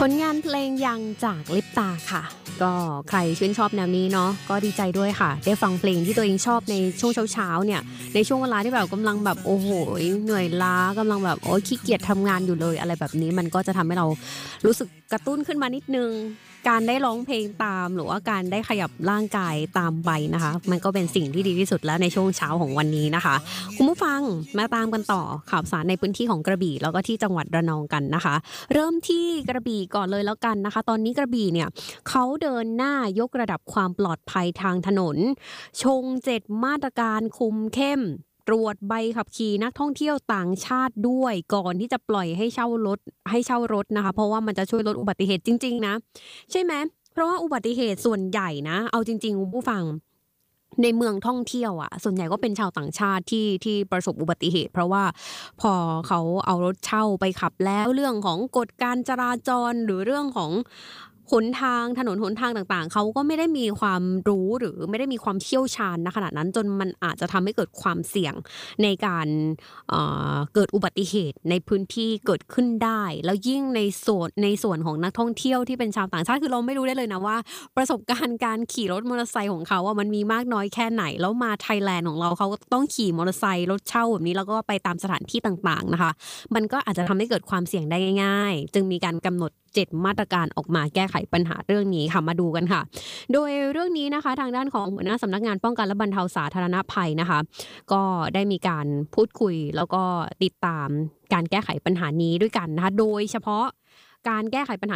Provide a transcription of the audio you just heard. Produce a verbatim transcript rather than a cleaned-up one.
ผลงานเพลงยังจากลิปตาค่ะก็ใครชื่นชอบแนวนี้เนาะก็ดีใจด้วยค่ะได้ฟังเพลงที่ตัวเองชอบในช่วงเช้าๆเนี่ยในช่วงเวลาที่แบบกำลังแบบโอ้โหเหนื่อยล้ากำลังแบบโอ๊ยขี้เกียจทำงานอยู่เลยอะไรแบบนี้มันก็จะทำให้เรารู้สึกกระตุ้นขึ้นมานิดนึงการได้ร้องเพลงตามหรือว่าการได้ขยับร่างกายตามไปนะคะมันก็เป็นสิ่งที่ดีที่สุดแล้วในช่วงเช้าของวันนี้นะคะคุณผู้ฟังมาตามกันต่อข่าวสารในพื้นที่ของกระบี่แล้วก็ที่จังหวัดระนองกันนะคะเริ่มที่กระบี่ก่อนเลยแล้วกันนะคะตอนนี้กระบี่เนี่ยเขาเดินหน้ายกระดับความปลอดภัยทางถนนชงเจ็ดมาตรการคุมเข้มตรวจใบขับขี่นักท่องเที่ยวต่างชาติด้วยก่อนที่จะปล่อยให้เช่ารถให้เช่ารถนะคะเพราะว่ามันจะช่วยลดอุบัติเหตุจริงๆนะใช่ไหมเพราะว่าอุบัติเหตุส่วนใหญ่นะเอาจริงๆคุณผู้ฟังในเมืองท่องเที่ยวอ่ะส่วนใหญ่ก็เป็นชาวต่างชาติที่ที่ประสบอุบัติเหตุเพราะว่าพอเขาเอารถเช่าไปขับแล้วเรื่องของกฎการจราจรหรือเรื่องของหนทางถนนหนทางต่างๆเขาก็ไม่ได้มีความรู้หรือไม่ได้มีความเชี่ยวชาญณขณะนั้นจนมันอาจจะทำให้เกิดความเสี่ยงในการเอ่อเกิดอุบัติเหตุในพื้นที่เกิดขึ้นได้แล้วยิ่งในส่วนในส่วนของนักท่องเที่ยวที่เป็นชาวต่างชาติคือเราไม่รู้ได้เลยนะว่าประสบการณ์การขี่รถมอเตอร์ไซค์ของเขาอะมันมีมากน้อยแค่ไหนแล้วมาไทยแลนด์ของเราเขาก็ต้องขี่มอเตอร์ไซค์รถเช่าแบบนี้แล้วก็ไปตามสถานที่ต่างๆนะคะมันก็อาจจะทำให้เกิดความเสี่ยงได้ง่ายๆจึงมีการกำหนดเจ็ดมาตรการออกมาแก้ไขปัญหาเรื่องนี้ค่ะมาดูกันค่ะโดยเรื่องนี้นะคะทางด้านของหัวหน้าสำนักงานป้องกันและบรรเทาสาธารณภัยนะคะก็ได้มีการพูดคุยแล้วก็ติดตามการแก้ไขปัญหานี้ด้วยกันนะคะโดยเฉพาะการแก้ไขปัญหา